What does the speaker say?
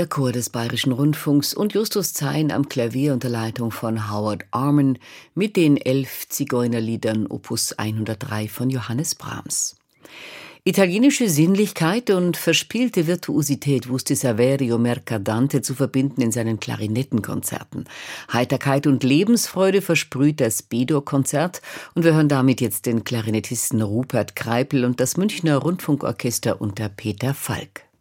der Chor des Bayerischen Rundfunks und Justus Zein am Klavier unter Leitung von Howard Arman mit den 11 Zigeunerliedern Opus 103 von Johannes Brahms. Italienische Sinnlichkeit und verspielte Virtuosität wusste Saverio Mercadante zu verbinden in seinen Klarinettenkonzerten. Heiterkeit und Lebensfreude versprüht das B-Dur-Konzert und wir hören damit jetzt den Klarinettisten Rupert Kreipel und das Münchner Rundfunkorchester unter Peter Falk.